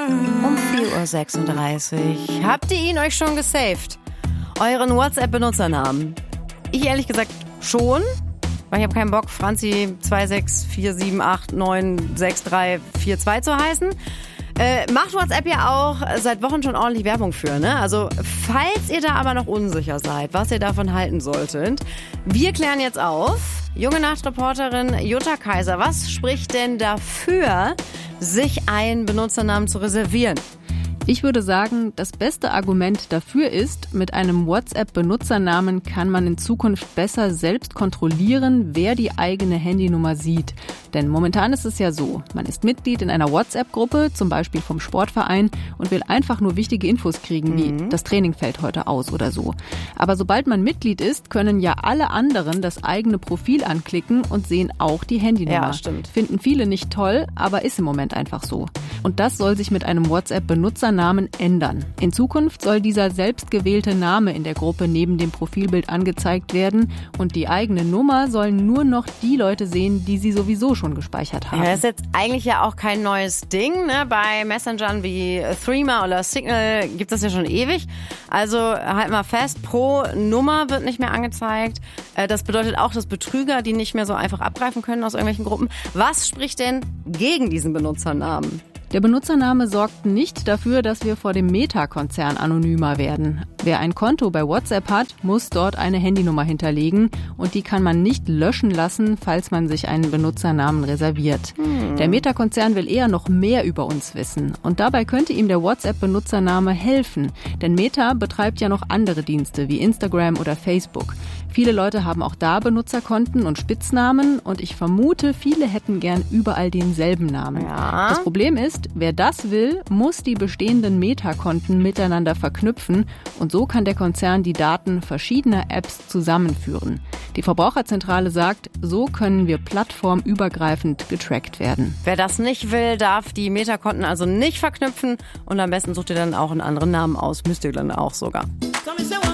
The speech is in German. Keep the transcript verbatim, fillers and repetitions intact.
Um vier Uhr sechsunddreißig. Habt ihr ihn euch schon gesaved? Euren WhatsApp-Benutzernamen? Ich ehrlich gesagt schon, weil ich habe keinen Bock, Franzi zwei sechs vier sieben acht neun sechs drei vier zwei zu heißen. Äh, macht WhatsApp ja auch seit Wochen schon ordentlich Werbung für, ne? Also, falls ihr da aber noch unsicher seid, was ihr davon halten solltet, wir klären jetzt auf. Junge Nacht-Reporterin Jutta Kaiser, was spricht denn dafür, sich einen Benutzernamen zu reservieren? Ich würde sagen, das beste Argument dafür ist, mit einem WhatsApp-Benutzernamen kann man in Zukunft besser selbst kontrollieren, wer die eigene Handynummer sieht. Denn momentan ist es ja so, man ist Mitglied in einer WhatsApp-Gruppe, zum Beispiel vom Sportverein, und will einfach nur wichtige Infos kriegen, wie mhm. das Training fällt heute aus oder so. Aber sobald man Mitglied ist, können ja alle anderen das eigene Profil anklicken und sehen auch die Handynummer. Ja, stimmt. Finden viele nicht toll, aber ist im Moment einfach so. Und das soll sich mit einem WhatsApp-Benutzernamen ändern. In Zukunft soll dieser selbstgewählte Name in der Gruppe neben dem Profilbild angezeigt werden und die eigene Nummer sollen nur noch die Leute sehen, die sie sowieso schon gespeichert haben. Ja, das ist jetzt eigentlich ja auch kein neues Ding, ne? Bei Messengern wie Threema oder Signal gibt es ja schon ewig. Also halt mal fest, pro Nummer wird nicht mehr angezeigt. Das bedeutet auch, dass Betrüger die nicht mehr so einfach abgreifen können aus irgendwelchen Gruppen. Was spricht denn gegen diesen Benutzernamen? Der Benutzername sorgt nicht dafür, dass wir vor dem Meta-Konzern anonymer werden. Wer ein Konto bei WhatsApp hat, muss dort eine Handynummer hinterlegen und die kann man nicht löschen lassen, falls man sich einen Benutzernamen reserviert. Hm. Der Meta-Konzern will eher noch mehr über uns wissen und dabei könnte ihm der WhatsApp-Benutzername helfen, denn Meta betreibt ja noch andere Dienste wie Instagram oder Facebook. Viele Leute haben auch da Benutzerkonten und Spitznamen und ich vermute, viele hätten gern überall denselben Namen. Ja. Das Problem ist, wer das will, muss die bestehenden Meta-Konten miteinander verknüpfen und so kann der Konzern die Daten verschiedener Apps zusammenführen. Die Verbraucherzentrale sagt, so können wir plattformübergreifend getrackt werden. Wer das nicht will, darf die Meta-Konten also nicht verknüpfen und am besten sucht ihr dann auch einen anderen Namen aus. Müsst ihr dann auch sogar.